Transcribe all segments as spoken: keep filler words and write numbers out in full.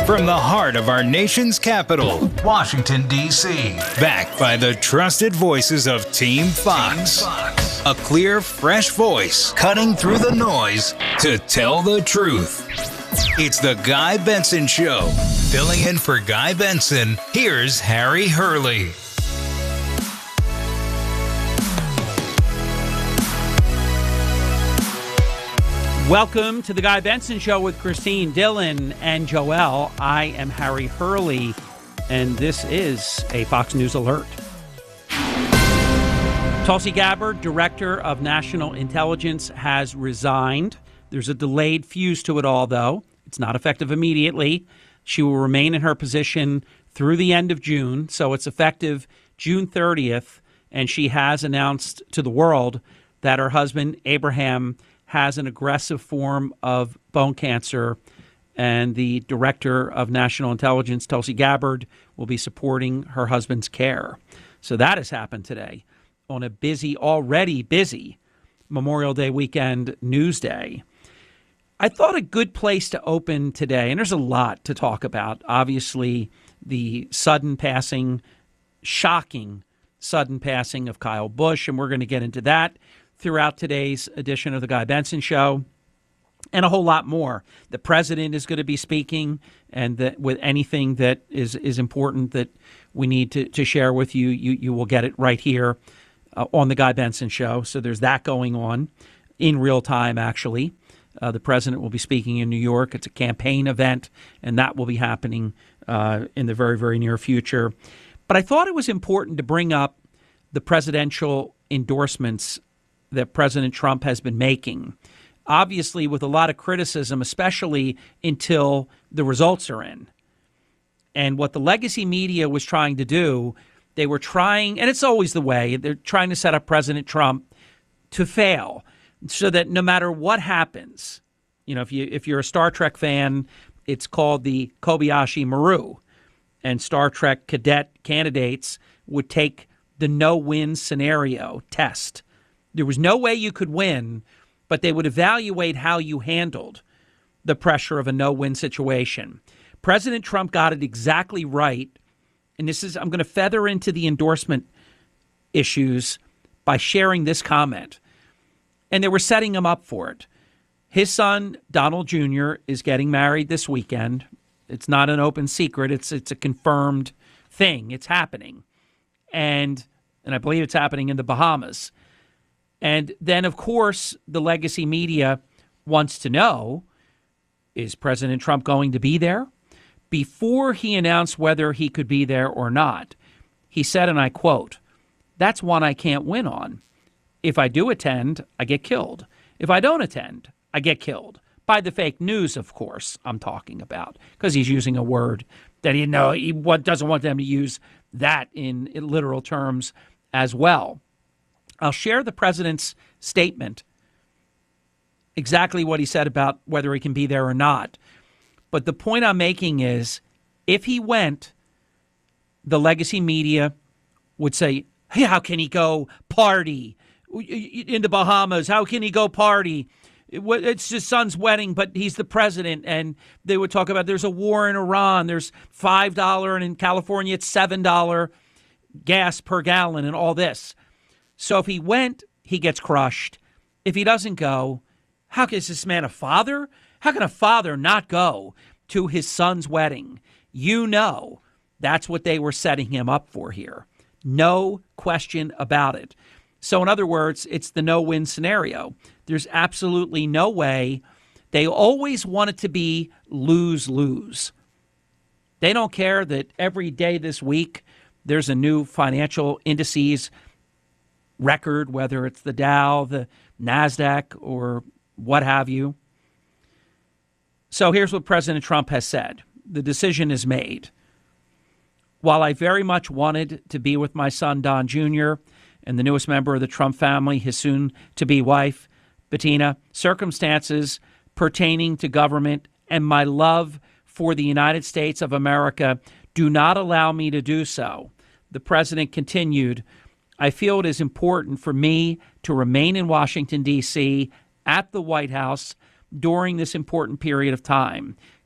From the heart of our nation's capital, Washington, D C, backed by the trusted voices of Team Fox. Team Fox. A clear, fresh voice cutting through the noise to tell the truth. It's the Guy Benson Show. Filling in for Guy Benson, here's Harry Hurley. Welcome to the Guy Benson Show with Christine, Dylan, and Joelle. I am Harry Hurley, and this is a Fox News alert. Tulsi Gabbard, Director of National Intelligence, has resigned. There's a delayed fuse to it all, though. It's not effective immediately. She will remain in her position through the end of June, so it's effective June thirtieth, and she has announced to the world that her husband, Abraham, has an aggressive form of bone cancer, and the Director of National Intelligence, Tulsi Gabbard, will be supporting her husband's care. So that has happened today on a busy, already busy Memorial Day weekend news day. I thought a good place to open today, and there's a lot to talk about. Obviously, the sudden passing, shocking sudden passing of Kyle Busch, and we're going to get into that throughout today's edition of the Guy Benson Show, and a whole lot more. The president is going to be speaking, and that with anything that is, is important that we need to, to share with you, you, you will get it right here uh, on the Guy Benson Show. So there's that going on in real time, actually. Uh, the president will be speaking in New York. It's a campaign event, and that will be happening uh, in the very, very near future. But I thought it was important to bring up the presidential endorsements that President Trump has been making, obviously with a lot of criticism, especially until the results are in. And what the legacy media was trying to do, they were trying, and it's always the way, they're trying to set up President Trump to fail so that no matter what happens, you know, if you if you're a Star Trek fan, it's called the Kobayashi Maru, and Star Trek cadet candidates would take the no-win scenario test. There was no way you could win, but they would evaluate how you handled the pressure of a no-win situation. President Trump got it exactly right. And this is, I'm going to feather into the endorsement issues by sharing this comment. And they were setting him up for it. His son, Donald Junior, is getting married this weekend. It's not an open secret. It's it's a confirmed thing. It's happening. And and I believe it's happening in the Bahamas. And then, of course, the legacy media wants to know, is President Trump going to be there? Before he announced whether he could be there or not, he said, and I quote, "That's one I can't win on. If I do attend, I get killed. If I don't attend, I get killed." By the fake news, of course, I'm talking about, because he's using a word that he, know, he doesn't want them to use that in, in literal terms as well. I'll share the president's statement, exactly what he said about whether he can be there or not. But the point I'm making is, if he went, the legacy media would say, hey, how can he go party in the Bahamas? How can he go party? It's his son's wedding, but he's the president. And they would talk about there's a war in Iran. There's five dollars, and in California it's seven dollars gas per gallon and all this. So if he went, he gets crushed. If he doesn't go, how can, is this man a father? How can a father not go to his son's wedding? You know, that's what they were setting him up for here. No question about it. So in other words, it's the no-win scenario. There's absolutely no way. They always want it to be lose-lose. They don't care that every day this week there's a new financial indices record, whether it's the Dow, the NASDAQ, or what have you. So here's what President Trump has said. The decision is made. While I very much wanted to be with my son, Don Junior, and the newest member of the Trump family, his soon-to-be wife, Bettina, circumstances pertaining to government and my love for the United States of America do not allow me to do so. The president continued, I feel it is important for me to remain in Washington, D C, at the White House during this important period of time.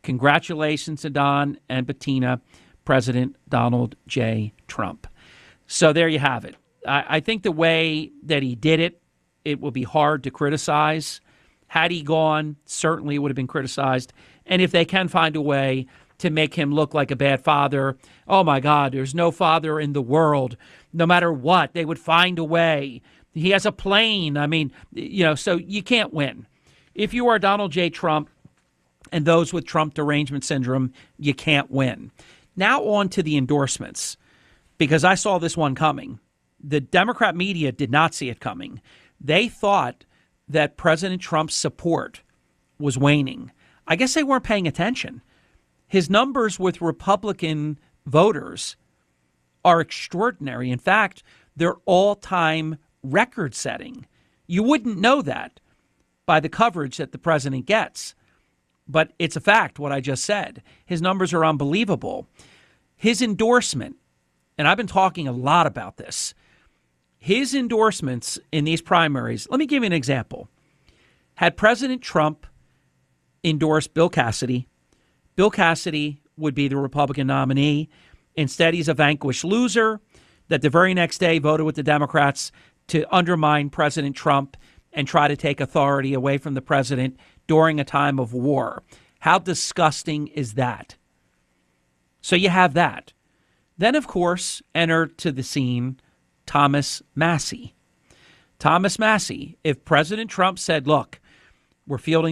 Congratulations to Don and Bettina, President Donald J. Trump. So there you have it. I, I think the way that he did it, it will be hard to criticize. Had he gone, certainly it would have been criticized. And if they can find a way to make him look like a bad father, oh my God, there's no father in the world. No matter what, they would find a way. He has a plane. I mean, you know, so you can't win. If you are Donald J. Trump and those with Trump derangement syndrome, you can't win. Now on to the endorsements, because I saw this one coming. The Democrat media did not see it coming. They thought that President Trump's support was waning. I guess they weren't paying attention. His numbers with Republican voters are extraordinary. In fact, they're all-time record-setting. You wouldn't know that by the coverage that the president gets. But it's a fact, what I just said. His numbers are unbelievable. His endorsement, and I've been talking a lot about this, his endorsements in these primaries, let me give you an example. Had President Trump endorsed Bill Cassidy, Bill Cassidy would be the Republican nominee. Instead, he's a vanquished loser that the very next day voted with the Democrats to undermine President Trump and try to take authority away from the president during a time of war. How disgusting is that? So you have that. Then, of course, enter to the scene Thomas Massie. Thomas Massie, if President Trump said, look, we're fielding